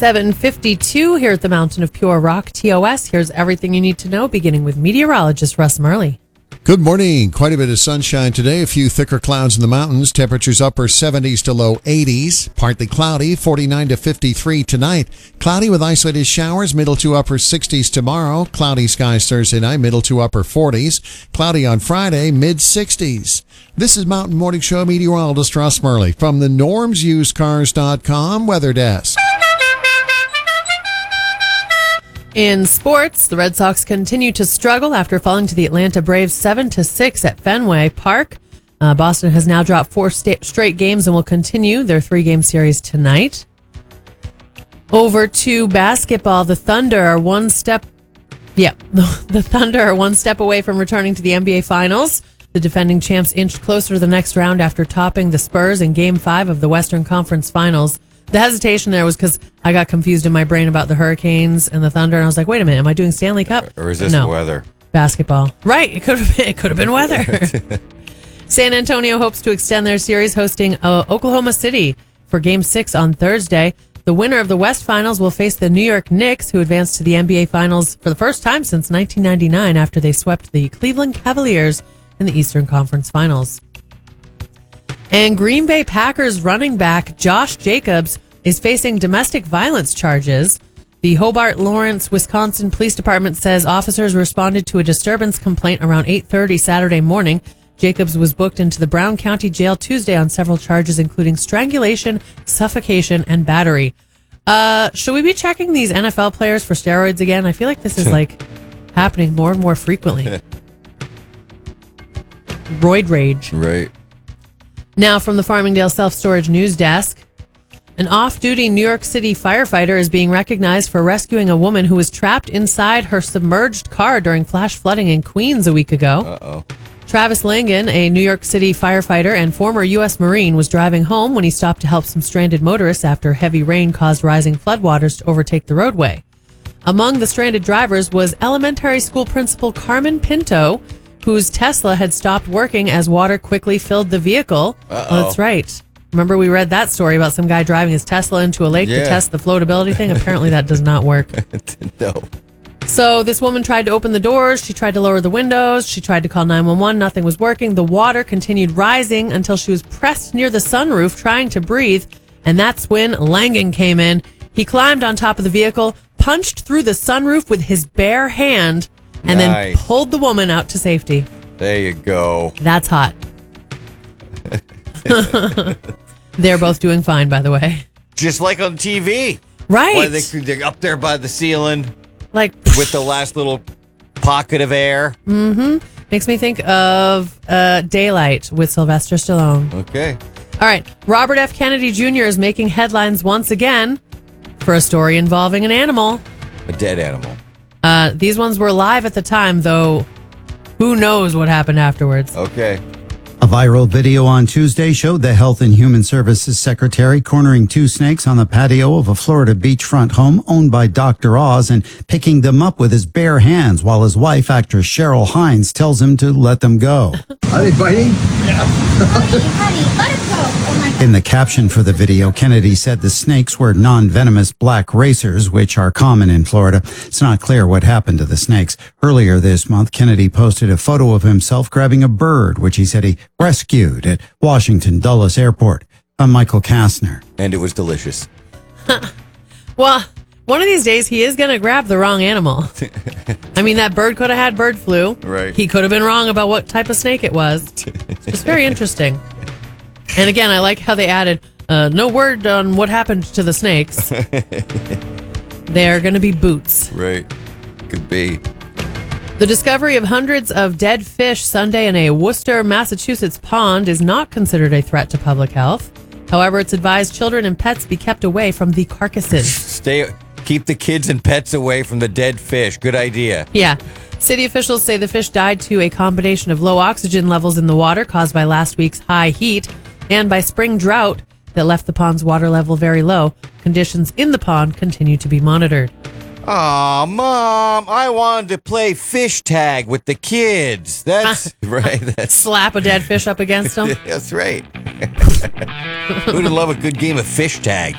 7:52 here at the Mountain of Pure Rock, TOS. Here's everything you need to know, beginning with meteorologist Russ Murley. Good morning. Quite a bit of sunshine today. A few thicker clouds in the mountains. Temperatures upper 70s to low 80s. Partly cloudy, 49 to 53 tonight. Cloudy with isolated showers, middle to upper 60s tomorrow. Cloudy skies Thursday night, middle to upper 40s. Cloudy on Friday, mid 60s. This is Mountain Morning Show meteorologist Russ Murley from the normsusedcars.com weather desk. In sports, the Red Sox continue to struggle after falling to the Atlanta Braves 7-6 at Fenway Park. Boston has now dropped 4 straight games and will continue their 3-game series tonight. Over to basketball, the Thunder are one step away from returning to the NBA Finals. The defending champs inched closer to the next round after topping the Spurs in Game 5 of the Western Conference Finals. The hesitation there was because I got confused in my brain about the Hurricanes and the Thunder, and I was like, wait a minute, am I doing Stanley Cup? Or is this weather? Basketball. Right, it could have been weather. San Antonio hopes to extend their series hosting Oklahoma City for Game 6 on Thursday. The winner of the West Finals will face the New York Knicks, who advanced to the NBA Finals for the first time since 1999 after they swept the Cleveland Cavaliers in the Eastern Conference Finals. And Green Bay Packers running back Josh Jacobs is facing domestic violence charges. The Hobart Lawrence, Wisconsin Police Department says officers responded to a disturbance complaint around 8:30 Saturday morning. Jacobs was booked into the Brown County Jail Tuesday on several charges, including strangulation, suffocation, and battery. Should we be checking these NFL players for steroids again? I feel like this is happening more and more frequently. Roid rage. Right. Now from the Farmingdale Self-Storage News Desk. An off-duty New York City firefighter is being recognized for rescuing a woman who was trapped inside her submerged car during flash flooding in Queens a week ago. Uh-oh. Travis Langan, a New York City firefighter and former U.S. Marine, was driving home when he stopped to help some stranded motorists after heavy rain caused rising floodwaters to overtake the roadway. Among the stranded drivers was elementary school principal Carmen Pinto, whose Tesla had stopped working as water quickly filled the vehicle. Oh, that's right. Remember we read that story about some guy driving his Tesla into a lake to test the floatability thing? Apparently that does not work. No. So this woman tried to open the doors. She tried to lower the windows. She tried to call 911. Nothing was working. The water continued rising until she was pressed near the sunroof trying to breathe. And that's when Langan came in. He climbed on top of the vehicle, punched through the sunroof with his bare hand, and then pulled the woman out to safety. There you go. That's hot. They're both doing fine, by the way. Just like on TV. Right. Why they're up there by the ceiling. Like with the last little pocket of air. Mm-hmm. Makes me think of Daylight with Sylvester Stallone. Okay. All right. Robert F. Kennedy Jr. is making headlines once again for a story involving an animal. A dead animal. These ones were live at the time, though who knows what happened afterwards. Okay. A viral video on Tuesday showed the Health and Human Services Secretary cornering 2 snakes on the patio of a Florida beachfront home owned by Dr. Oz and picking them up with his bare hands while his wife, actress Cheryl Hines, tells him to let them go. Are they biting? Yeah. Honey, let us go. Oh my God. In the caption for the video, Kennedy said the snakes were non-venomous black racers, which are common in Florida. It's not clear what happened to the snakes. Earlier this month, Kennedy posted a photo of himself grabbing a bird, which he said he rescued at Washington Dulles Airport. I'm Michael Kastner. And it was delicious. Well, one of these days he is going to grab the wrong animal. I mean, that bird could have had bird flu. Right. He could have been wrong about what type of snake it was. It's just very interesting. And again, I like how they added no word on what happened to the snakes. They're going to be boots. Right. Could be. The discovery of hundreds of dead fish Sunday in a Worcester, Massachusetts pond is not considered a threat to public health. However, it's advised children and pets be kept away from the carcasses. Keep the kids and pets away from the dead fish. Good idea. Yeah. City officials say the fish died to a combination of low oxygen levels in the water caused by last week's high heat and by spring drought that left the pond's water level very low. Conditions in the pond continue to be monitored. Aw, Mom, I wanted to play fish tag with the kids. That's right. Slap a dead fish up against them. That's right. Who'd love a good game of fish tag?